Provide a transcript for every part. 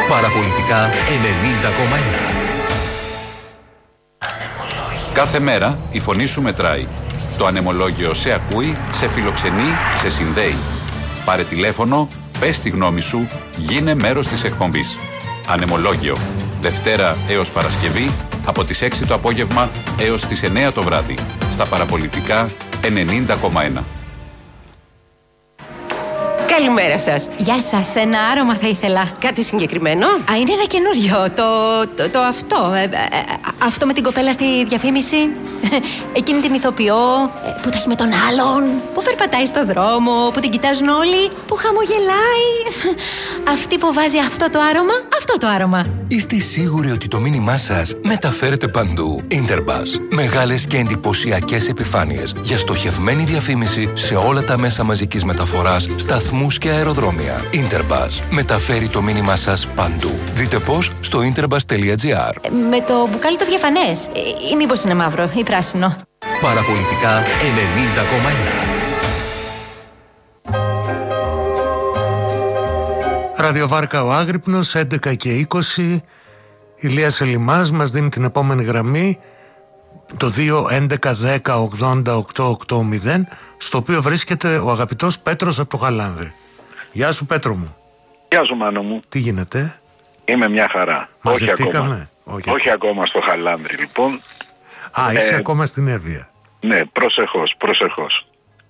Παραπολιτικά 90,1. Κάθε μέρα η φωνή σου μετράει. Το ανεμολόγιο σε ακούει, σε φιλοξενεί, σε συνδέει. Πάρε τηλέφωνο, πες τη γνώμη σου, γίνε μέρος της εκπομπής. Ανεμολόγιο. Δευτέρα έως Παρασκευή, από τις 6 το απόγευμα έως τις 9 το βράδυ. Στα Παραπολιτικά 90,1. Καλημέρα σας. Γεια σας, ένα άρωμα θα ήθελα. Κάτι συγκεκριμένο? Είναι ένα καινούριο. Το αυτό. Αυτό με την κοπέλα στη διαφήμιση. Εκείνη την ηθοποιό που τα έχει με τον άλλον. Που περπατάει στο δρόμο, που την κοιτάζουν όλοι. Που χαμογελάει. Αυτή που βάζει αυτό το άρωμα. Αυτό το άρωμα. Είστε σίγουροι ότι το μήνυμά σας μεταφέρεται παντού? Interbus. Μεγάλες και εντυπωσιακές επιφάνειες για στοχευμένη διαφήμιση σε όλα τα μέσα μαζικής μεταφοράς, σταθμούς και αεροδρόμια. Interbus. Μεταφέρει το μήνυμά σας παντού. Δείτε πώς στο interbus.gr. Με το μπουκάλι το διαφανές. Ή μήπως είναι μαύρο ή πράσινο? Παραπολιτικά 90,1. Ραδιοβάρκα ο Άγρυπνος, 11 και 20. Ηλίας Ελιμάς μας δίνει την επόμενη γραμμή, το 2-11-10-80-880, στο οποίο βρίσκεται ο αγαπητός Πέτρος από το Χαλάνδρη. Γεια σου Πέτρο μου. Γεια σου Μάνο μου. Τι γίνεται? Είμαι μια χαρά. Μαζευτήκαμε? Όχι ακόμα στο Χαλάνδρη λοιπόν. Είσαι ακόμα στην Εύβοια? Ναι, προσεχώς.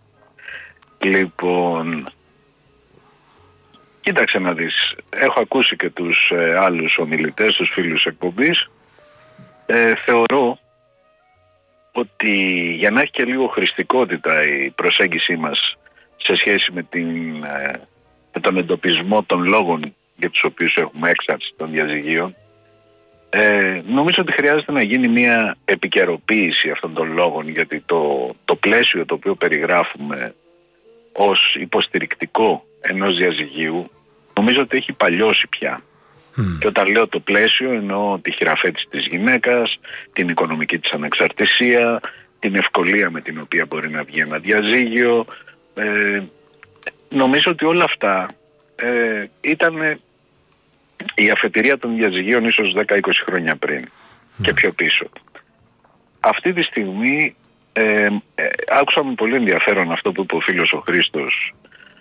Λοιπόν, κοίταξε να δεις. Έχω ακούσει και τους άλλους ομιλητές, τους φίλους εκπομπής. Θεωρώ ότι για να έχει και λίγο χρηστικότητα η προσέγγιση μας σε σχέση με τον εντοπισμό των λόγων για τους οποίους έχουμε έξαρση των διαζυγίων, νομίζω ότι χρειάζεται να γίνει μια επικαιροποίηση αυτών των λόγων, γιατί το πλαίσιο το οποίο περιγράφουμε ως υποστηρικτικό ενός διαζυγίου νομίζω ότι έχει παλιώσει πια. Και όταν λέω το πλαίσιο εννοώ τη χειραφέτηση της γυναίκας, την οικονομική της ανεξαρτησία, την ευκολία με την οποία μπορεί να βγει ένα διαζύγιο. Νομίζω ότι όλα αυτά ήταν η αφετηρία των διαζυγίων ίσως 10-20 χρόνια πριν και πιο πίσω. Αυτή τη στιγμή άκουσα με πολύ ενδιαφέρον αυτό που είπε ο φίλος ο Χρήστος,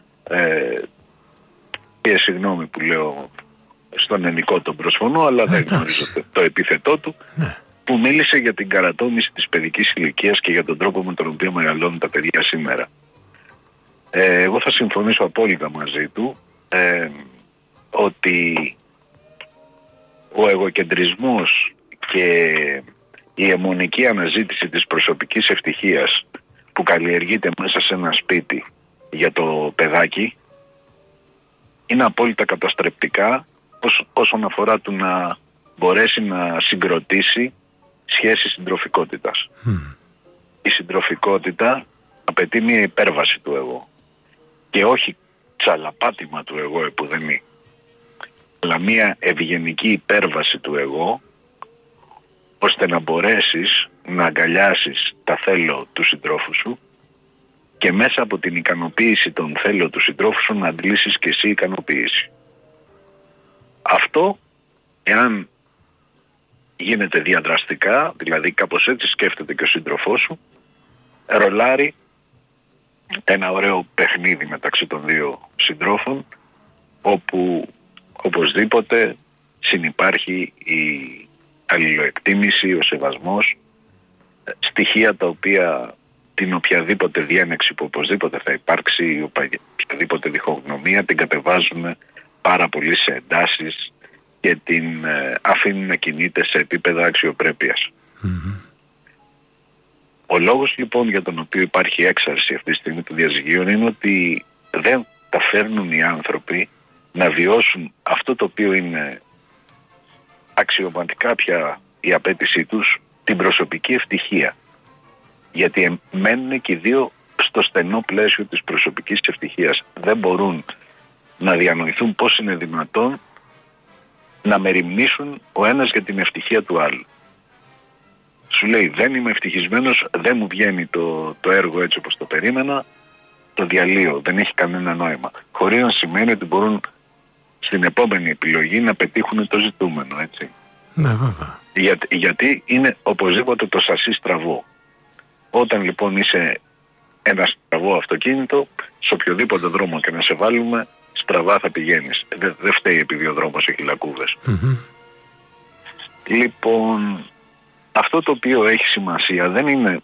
και συγγνώμη που λέω στον ενικό τον προσφωνώ, αλλά δεν γνωρίζω το επίθετό του, που μίλησε για την καρατόμηση της παιδικής ηλικίας και για τον τρόπο με τον οποίο μεγαλώνουν τα παιδιά σήμερα. Εγώ θα συμφωνήσω απόλυτα μαζί του ότι ο εγωκεντρισμός και η αιμονική αναζήτηση της προσωπικής ευτυχίας που καλλιεργείται μέσα σε ένα σπίτι για το παιδάκι είναι απόλυτα καταστρεπτικά όσον αφορά του να μπορέσει να συγκροτήσει σχέσεις συντροφικότητας. Η συντροφικότητα απαιτεί μια υπέρβαση του εγώ και όχι τσαλαπάτημα του εγώ επουδενή, αλλά μια ευγενική υπέρβαση του εγώ, ώστε να μπορέσεις να αγκαλιάσεις τα θέλω του συντρόφου σου και μέσα από την ικανοποίηση των θέλω του συντρόφου σου να αντλήσεις και εσύ ικανοποίηση. Αυτό, εάν γίνεται διαδραστικά, δηλαδή κάπως έτσι σκέφτεται και ο σύντροφός σου, ρολάρει ένα ωραίο παιχνίδι μεταξύ των δύο συντρόφων, όπου οπωσδήποτε συνυπάρχει η αλληλοεκτίμηση, ο σεβασμός, στοιχεία τα οποία την οποιαδήποτε διένεξη που οπωσδήποτε θα υπάρξει, οποιαδήποτε διχογνωμία, την κατεβάζουν πάρα πολύ σε εντάσεις και την αφήνουν να κινείται σε επίπεδα αξιοπρέπειας. Ο λόγος λοιπόν για τον οποίο υπάρχει έξαρση αυτή τη στιγμή του διαζυγίου είναι ότι δεν τα φέρνουν οι άνθρωποι να βιώσουν αυτό το οποίο είναι αξιωματικά πια η απέτησή τους, την προσωπική ευτυχία. Γιατί μένουν και οι δύο στο στενό πλαίσιο της προσωπικής ευτυχίας. Δεν μπορούν να διανοηθούν πώς είναι δυνατόν να μεριμνήσουν ο ένας για την ευτυχία του άλλου. Σου λέει δεν είμαι ευτυχισμένος, δεν μου βγαίνει το έργο έτσι όπως το περίμενα, το διαλύω, δεν έχει κανένα νόημα. Χωρίς να σημαίνει ότι μπορούν στην επόμενη επιλογή να πετύχουν το ζητούμενο, έτσι. Ναι, βέβαια. Γιατί είναι οπωσδήποτε το σασί στραβό. Όταν λοιπόν είσαι ένα στραβό αυτοκίνητο, σε οποιοδήποτε δρόμο και να σε βάλουμε, στραβά θα πηγαίνεις. Δεν φταίει επειδή ο δρόμος έχει λακκούβες. Λοιπόν, αυτό το οποίο έχει σημασία δεν είναι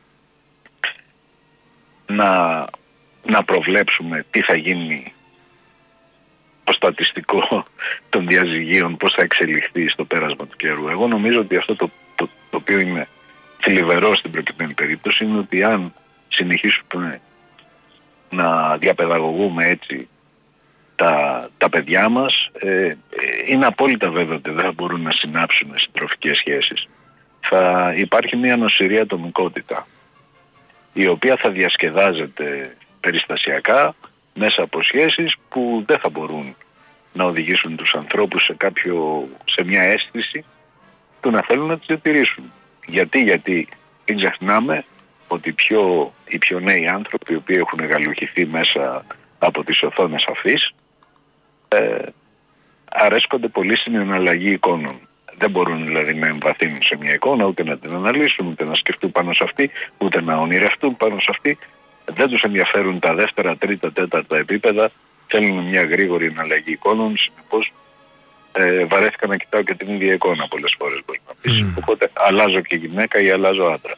να προβλέψουμε τι θα γίνει το στατιστικό των διαζυγίων, πώς θα εξελιχθεί στο πέρασμα του καιρού. Εγώ νομίζω ότι αυτό το οποίο είναι θλιβερό στην προκειμένη περίπτωση είναι ότι αν συνεχίσουμε να διαπαιδαγωγούμε έτσι τα παιδιά μας, είναι απόλυτα βέβαιο ότι δεν θα μπορούν να συνάψουν συντροφικές σχέσεις. Θα υπάρχει μια νοσηρή ατομικότητα, η οποία θα διασκεδάζεται περιστασιακά μέσα από σχέσεις που δεν θα μπορούν να οδηγήσουν τους ανθρώπους σε μια αίσθηση του να θέλουν να τις διατηρήσουν. Γιατί μην ξεχνάμε ότι οι πιο νέοι άνθρωποι, οι οποίοι έχουν γαλουχηθεί μέσα από τις οθόνες αφής, αρέσκονται πολύ στην εναλλαγή εικόνων. Δεν μπορούν δηλαδή να εμβαθύνουν σε μια εικόνα, ούτε να την αναλύσουν, ούτε να σκεφτούν πάνω σε αυτή, ούτε να ονειρευτούν πάνω σε αυτή. Δεν τους ενδιαφέρουν τα δεύτερα, τρίτα, τέταρτα επίπεδα. Θέλουν μια γρήγορη εναλλαγή εικόνων. Συνεπώς βαρέθηκα να κοιτάω και την ίδια εικόνα πολλές φορές, μπορεί να πεις. Οπότε αλλάζω και γυναίκα ή αλλάζω άντρα.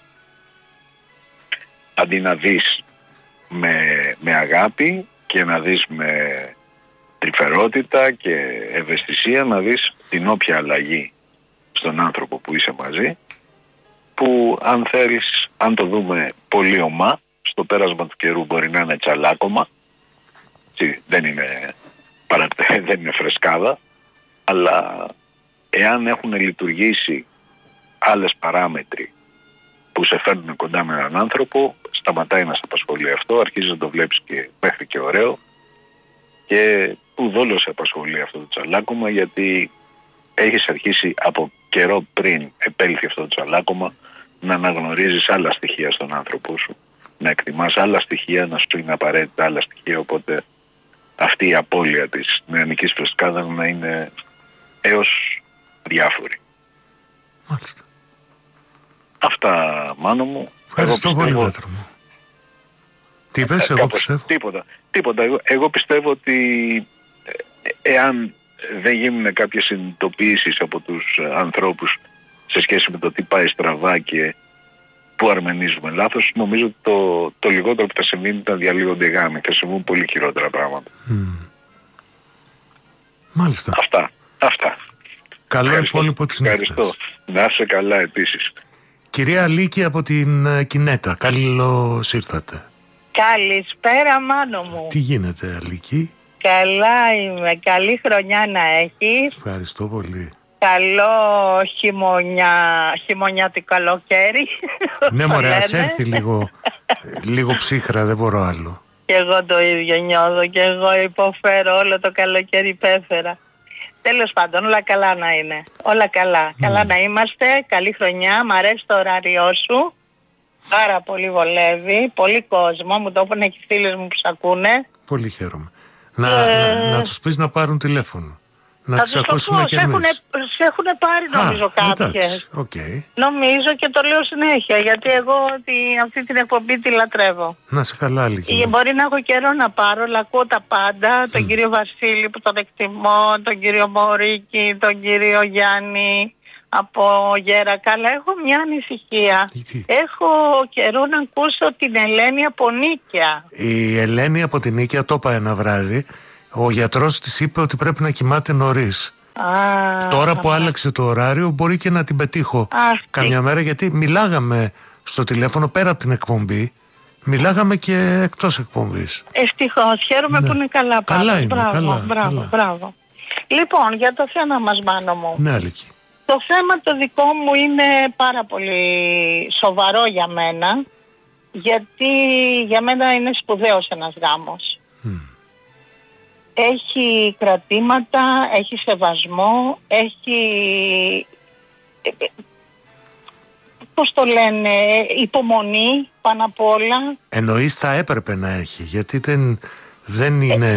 Αντί να δεις με αγάπη και να δεις με τρυφερότητα και ευαισθησία, να δεις την όποια αλλαγή στον άνθρωπο που είσαι μαζί, που αν το δούμε πολύ ομά, στο πέρασμα του καιρού μπορεί να είναι τσαλάκωμα, δεν είναι φρεσκάδα, αλλά εάν έχουν λειτουργήσει άλλες παράμετροι που σε φέρνουν κοντά με έναν άνθρωπο, σταματάει να σε απασχολεί αυτό, αρχίζει να το βλέπεις και μέχρι και ωραίο, και ουδόλως σε απασχολεί αυτό το τσαλάκωμα, γιατί έχεις αρχίσει από καιρό πριν επέλθει αυτό το τσαλάκωμα να αναγνωρίζεις άλλα στοιχεία στον άνθρωπό σου, να εκτιμάς άλλα στοιχεία, να σου είναι απαραίτητα άλλα στοιχεία, οπότε αυτή η απώλεια της νεανικής φρεσκάδας να είναι έως διάφορη. Μάλιστα. Αυτά, Μάνο μου. Ευχαριστώ πολύ, Πέτρο μου. Τι είπες, εγώ πιστεύω. Τίποτα. Εγώ πιστεύω ότι εάν δεν γίνουν κάποιες συνειδητοποιήσεις από τους ανθρώπους σε σχέση με το τι πάει στραβά και πού αρμενίζουμε λάθος, νομίζω ότι το λιγότερο που θα συμβεί είναι να διαλύονται οι γάμοι. Θα συμβούν πολύ χειρότερα πράγματα. Μάλιστα. Αυτά. Καλό υπόλοιπο της νύχτας. Ευχαριστώ. Να είσαι καλά επίσης. Κυρία Αλίκη από την Κινέτα, καλώς ήρθατε. Καλησπέρα, Μάνο μου. Τι γίνεται, Αλίκη? Καλά είμαι. Καλή χρονιά να έχεις. Ευχαριστώ πολύ. Καλό χειμωνιάτικο καλοκαίρι. Ναι, μωρέ, ας έρθει λίγο ψύχρα, δεν μπορώ άλλο. Και εγώ το ίδιο νιώθω και εγώ υποφέρω, όλο το καλοκαίρι υπέφερα. Τέλος πάντων, όλα καλά να είναι. Όλα καλά. Καλά να είμαστε. Καλή χρονιά. Μ' αρέσει το ωράριό σου. Πάρα πολύ βολεύει. Πολύ κόσμο. Μου το είπαν και οι φίλες μου που σ' ακούνε. Πολύ χαίρομαι. Να τους πεις να πάρουν τηλέφωνο. Να τις ακούσουμε κι εμείς. Σε έχουν πάρει νομίζω κάποιες. Okay. Νομίζω και το λέω συνέχεια, γιατί εγώ αυτή την εκπομπή τη λατρεύω. Να σε καλά, Αλίκη. Μπορεί να έχω καιρό να πάρω, αλλά ακούω τα πάντα. Τον κύριο Βασίλη που τον εκτιμώ, τον κύριο Μωρίκη, τον κύριο Γιάννη από Γέρακα. Αλλά έχω μια ανησυχία. Έχω καιρό να ακούσω την Ελένη από Νίκαια. Η Ελένη από την Νίκαια το είπα ένα βράδυ. Ο γιατρός της είπε ότι πρέπει να κοιμάται νωρίς. Τώρα που άλλαξε το ωράριο μπορεί και να την πετύχω καμιά μέρα, γιατί μιλάγαμε στο τηλέφωνο πέρα από την εκπομπή, μιλάγαμε και εκτός εκπομπής. Ευτυχώς, χαίρομαι που είναι καλά πάντα. Καλά είναι, μπράβο. Λοιπόν, για το θέμα μας, Μάνο μου. Ναι, Αλίκη. Το θέμα το δικό μου είναι πάρα πολύ σοβαρό για μένα, γιατί για μένα είναι σπουδαίος ένας γάμος. Έχει κρατήματα, έχει σεβασμό, έχει, πώς το λένε, υπομονή πάνω απ' όλα. Εννοείς θα έπρεπε να έχει, γιατί δεν είναι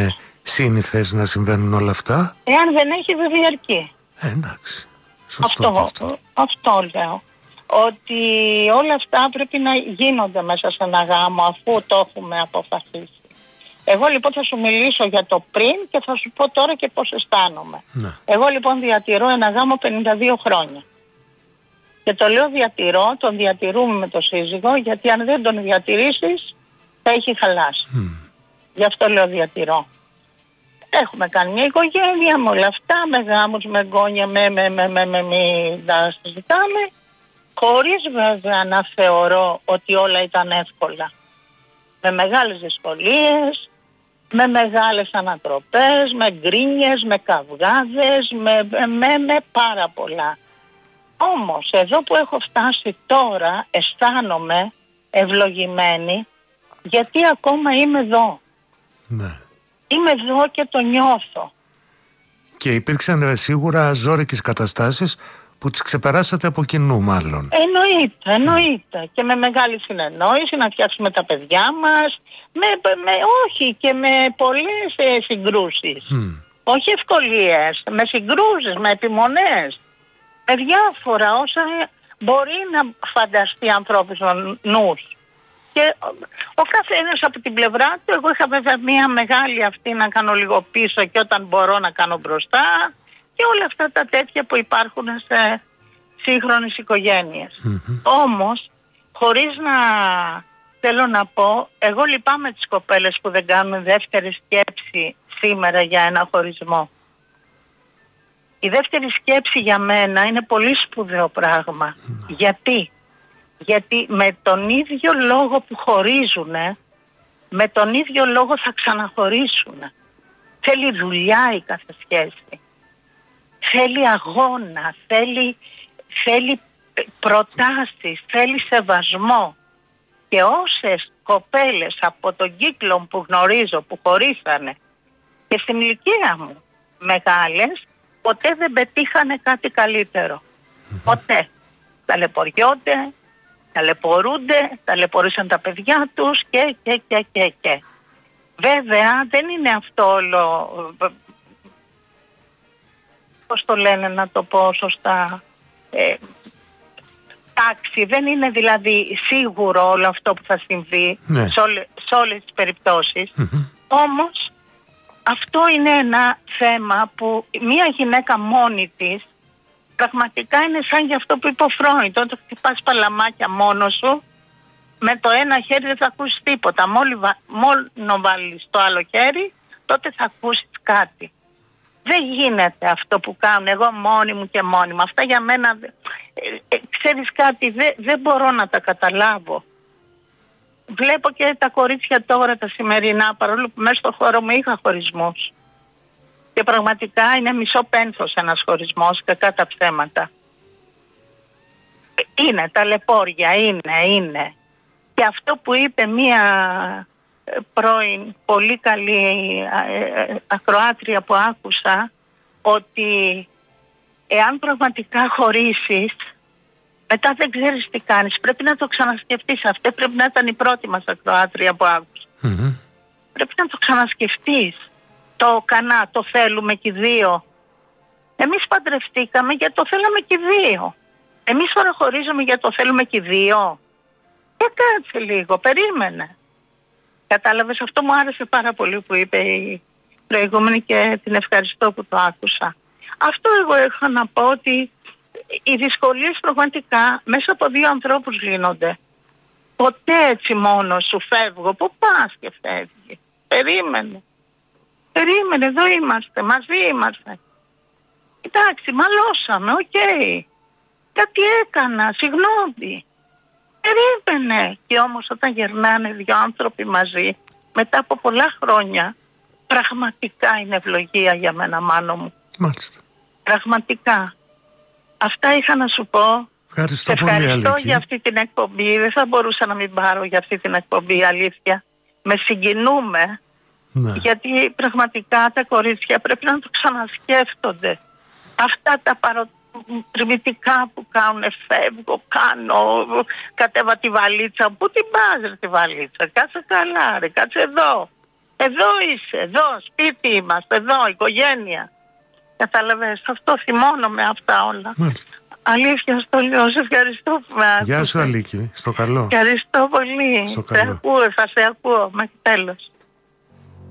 σύνηθες να συμβαίνουν όλα αυτά? Εάν δεν έχει, δεν διαρκεί. Εντάξει. Σωστό αυτό λέω. Ότι όλα αυτά πρέπει να γίνονται μέσα σε ένα γάμο, αφού το έχουμε αποφασίσει. Εγώ λοιπόν θα σου μιλήσω για το πριν και θα σου πω τώρα και πώς αισθάνομαι. Ναι. Εγώ λοιπόν διατηρώ ένα γάμο 52 χρόνια. Και το λέω τον διατηρούμε με το σύζυγο, γιατί αν δεν τον διατηρήσεις θα έχει χαλάσει. Γι' αυτό λέω διατηρώ. Έχουμε κάνει μια οικογένεια με όλα αυτά, με γάμους, με γόνια, μην τα συζητάμε, χωρίς βέβαια να θεωρώ ότι όλα ήταν εύκολα. Με μεγάλες δυσκολίες, με μεγάλες ανατροπές, με γκρίνιες, με καυγάδες, με πάρα πολλά. Όμως εδώ που έχω φτάσει τώρα αισθάνομαι ευλογημένη, γιατί ακόμα είμαι εδώ. Ναι. Είμαι εδώ και το νιώθω. Και υπήρξαν σίγουρα ζώρικες καταστάσεις που τις ξεπεράσατε από κοινού μάλλον. Εννοείται. Και με μεγάλη συνεννόηση να φτιάξουμε τα παιδιά μας, όχι και με πολλές συγκρούσεις. Όχι ευκολίες, με συγκρούσεις, με επιμονές, με διάφορα όσα μπορεί να φανταστεί ανθρώπινος νους. Και ο καθένας από την πλευρά του, εγώ είχα βέβαια μια μεγάλη αυτή να κάνω λίγο πίσω και όταν μπορώ να κάνω μπροστά και όλα αυτά τα τέτοια που υπάρχουν σε σύγχρονες οικογένειες. Όμως, χωρίς να θέλω να πω, εγώ λυπάμαι τις κοπέλες που δεν κάνουν δεύτερη σκέψη σήμερα για ένα χωρισμό. Η δεύτερη σκέψη για μένα είναι πολύ σπουδαίο πράγμα. Γιατί με τον ίδιο λόγο που χωρίζουνε, με τον ίδιο λόγο θα ξαναχωρίσουν. Θέλει δουλειά η κάθε σχέση. Θέλει αγώνα, θέλει προτάσεις, θέλει σεβασμό. Και όσες κοπέλες από τον κύκλο που γνωρίζω που χωρίσανε και στην ηλικία μου μεγάλες, ποτέ δεν πετύχανε κάτι καλύτερο. Ποτέ. Ταλαιπωριόνται, ταλαιπωρούνται, ταλαιπωρήσαν τα παιδιά τους και. Βέβαια δεν είναι αυτό όλο, πώς το λένε να το πω σωστά, τάξη. Δεν είναι δηλαδή σίγουρο όλο αυτό που θα συμβεί σε όλες τις περιπτώσεις. Όμως αυτό είναι ένα θέμα που μια γυναίκα μόνη της πραγματικά είναι σαν για αυτό που είπε ο Φρόιντ. Όταν χτυπάς παλαμάκια μόνος σου, με το ένα χέρι δεν θα ακούσεις τίποτα. Μόνο βάλεις το άλλο χέρι, τότε θα ακούσεις κάτι. Δεν γίνεται αυτό που κάνω εγώ μόνη μου και μόνη μου. Αυτά για μένα, ξέρεις κάτι, δεν μπορώ να τα καταλάβω. Βλέπω και τα κορίτσια τώρα τα σημερινά, παρόλο που μέσα στο χώρο μου είχα χωρισμούς. Και πραγματικά είναι μισό πένθος ένας χωρισμός, κακά τα ψέματα. Είναι ταλαιπώρια, είναι. Και αυτό που είπε μία πρώην πολύ καλή ακροάτρια που άκουσα, ότι εάν πραγματικά χωρίσεις, μετά δεν ξέρεις τι κάνεις. Πρέπει να το ξανασκεφτείς. Αυτή πρέπει να ήταν η πρώτη μας ακροάτρια που άκουσα. Πρέπει να το ξανασκεφτείς. Το κανά, το θέλουμε και οι δύο. Εμείς παντρευτήκαμε γιατί το θέλαμε και οι δύο. Εμείς τώρα χωρίζουμε γιατί το θέλουμε και οι δύο. Κάτσε λίγο, περίμενε. Κατάλαβες, αυτό μου άρεσε πάρα πολύ που είπε η προηγούμενη και την ευχαριστώ που το άκουσα. Αυτό εγώ έχω να πω, ότι οι δυσκολίες πραγματικά μέσα από δύο ανθρώπους λύνονται. Ποτέ έτσι μόνο σου φεύγω. Πού πας και φεύγει. Περίμενε, εδώ είμαστε, μαζί είμαστε. Εντάξει, μαλώσαμε, οκ. Κάτι έκανα, συγγνώμη. Περίμενε. Και όμως όταν γερνάνε δύο άνθρωποι μαζί, μετά από πολλά χρόνια, πραγματικά είναι ευλογία για μένα, Μάνο μου. Μάλιστα. Πραγματικά. Αυτά είχα να σου πω. Ευχαριστώ πολύ, ευχαριστώ για αυτή την εκπομπή. Δεν θα μπορούσα να μην πάρω για αυτή την εκπομπή, αλήθεια. Με συγκινούμε. Ναι. Γιατί πραγματικά τα κορίτσια πρέπει να το ξανασκέφτονται. Αυτά τα παροτριμητικά που κάνουν, φεύγω, κάνω, κατέβα τη βαλίτσα. Πού την πας ρε τη βαλίτσα, κάτσε καλά ρε, κάτσε εδώ. Εδώ είσαι, εδώ, σπίτι είμαστε, εδώ, οικογένεια. Κατάλαβες, αυτό θυμώνομαι αυτά όλα. Μάλιστα. Αλήθεια στο λέω, σε ευχαριστώ που με άκουσες. Γεια σου Αλίκη, στο καλό. Ευχαριστώ πολύ. Στο Σε ακούω, θα σε ακούω μέχρι τέλος.